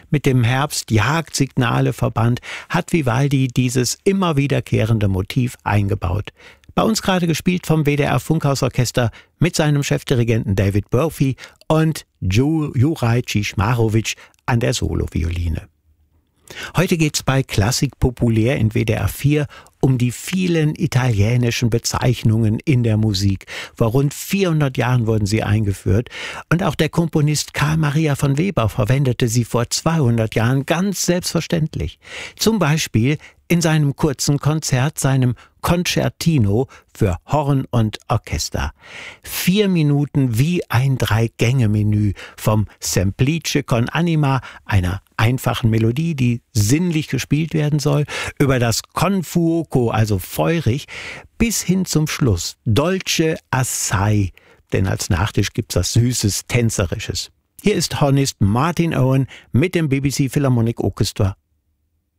Mit dem Herbst-Jagdsignale Verband hat Vivaldi dieses immer wiederkehrende Motiv eingebaut. Bei uns gerade gespielt vom WDR Funkhausorchester mit seinem Chefdirigenten David Burfi und Juraj Ciszmarowitsch an der Solovioline. Heute geht's bei Klassik populär in WDR 4 um die vielen italienischen Bezeichnungen in der Musik. Vor rund 400 Jahren wurden sie eingeführt und auch der Komponist Carl Maria von Weber verwendete sie vor 200 Jahren ganz selbstverständlich. Zum Beispiel in seinem kurzen Konzert, seinem Concertino für Horn und Orchester. 4 Minuten wie ein 3-Gänge-Menü vom Semplice con Anima, einer einfachen Melodie, die sinnlich gespielt werden soll, über das Con fuoco, also feurig, bis hin zum Schluss Dolce assai, denn als Nachtisch gibt's was Süßes, Tänzerisches. Hier ist Hornist Martin Owen mit dem BBC Philharmonic Orchestra